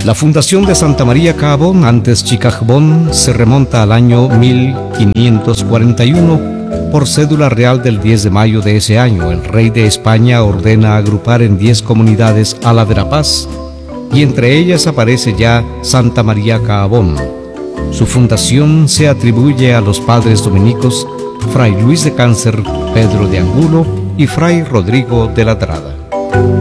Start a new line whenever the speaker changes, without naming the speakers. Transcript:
La fundación de Santa María Caabón, antes Chicajbón, se remonta al año 1541. Por cédula real del 10 de mayo de ese año, el rey de España ordena agrupar en 10 comunidades a la de La Paz, y entre ellas aparece ya Santa María Caabón. Su fundación se atribuye a los padres dominicos Fray Luis de Cáncer, Pedro de Angulo y Fray Rodrigo de Latrada.